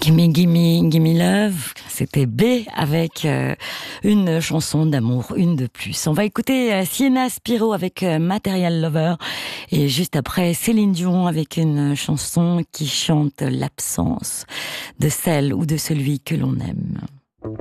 Gimme, gimme, gimme love, c'était B avec une chanson d'amour, une de plus. On va écouter Sienna Spiro avec Material Lover et juste après Céline Dion avec une chanson qui chante l'absence de celle ou de celui que l'on aime.